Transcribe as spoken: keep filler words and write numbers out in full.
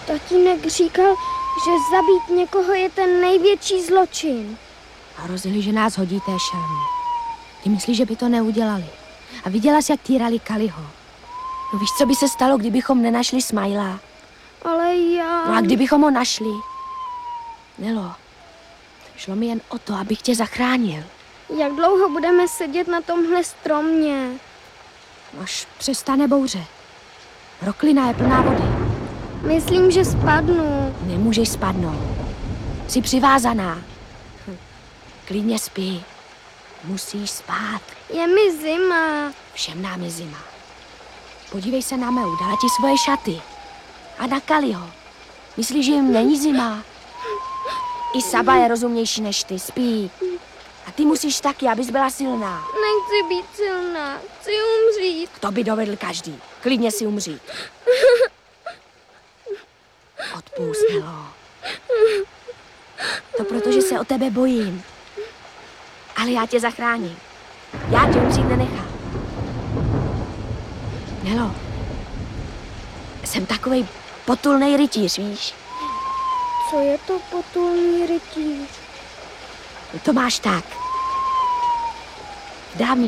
Tatínek říkal, že zabít někoho je ten největší zločin. Hrozili, že nás hodí té šelmy. Ty myslíš, že by to neudělali? A viděla jsi, jak týrali Kaliho. No víš, co by se stalo, kdybychom nenašli Smajla? Ale já... No a kdybychom ho našli? Nelo, šlo mi jen o to, abych tě zachránil. Jak dlouho budeme sedět na tomhle stromě? Až přestane bouře. Roklina je plná vody. Myslím, že spadnu. Nemůžeš spadnout. Jsi přivázaná. Hm. Klidně spí. Musíš spát. Je mi zima. Všem nám je zima. Podívej se na Meu, dala ti svoje šaty. A na Kaliho. Myslíš, že jim není zima? I Saba je rozumnější než ty, spí. A ty musíš taky, abys byla silná. Nechci být silná, chci umřít. To by dovedl každý. Klidně si umřít. Odpust, Nelo. To proto, že se o tebe bojím. Ale já tě zachráním. Já tě umřít nenechám. Nelo, jsem takovej potulnej rytíř, víš? Co je to potulný rytíř? To máš tak. Dávný